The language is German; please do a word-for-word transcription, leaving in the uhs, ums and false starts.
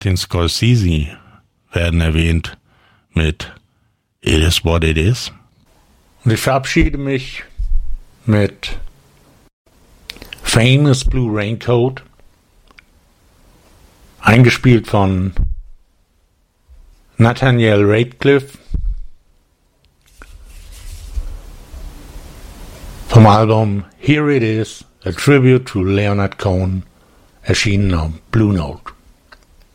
den Scorsese werden erwähnt mit It Is What It Is. Und ich verabschiede mich mit Famous Blue Raincoat, eingespielt von Nathaniel Rateliff vom Album Here It Is, a Tribute to Leonard Cohen, erschienen auf Blue Note.